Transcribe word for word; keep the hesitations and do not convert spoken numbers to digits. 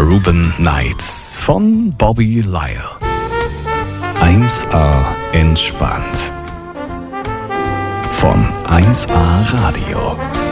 Aruban Nights von Bobby Lyle. eins A entspannt. Von eins A Radio.